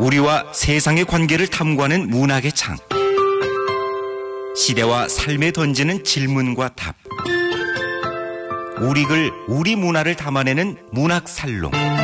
우리와 세상의 관계를 탐구하는 문학의 창. 시대와 삶에 던지는 질문과 답. 우리 글, 우리 문화를 담아내는 문학살롱.